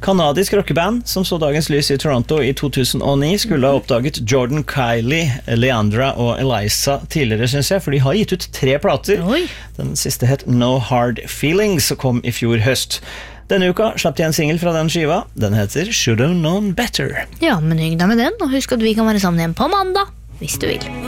kanadisk rockeband som så dagens lys i Toronto i 2009 skulle ha oppdaget Jordan, Kylie, Leandra og Eliza tidligere, synes jeg, for de har gitt ut 3 plater. Oi. Den siste het No Hard Feelings og kom i fjor høst. Denne uka slapp de en single fra den skiva. Den heter Should Have Known Better. Ja, men hygg deg med den, og husk at vi kan være sammen igjen på mandag, hvis du vil.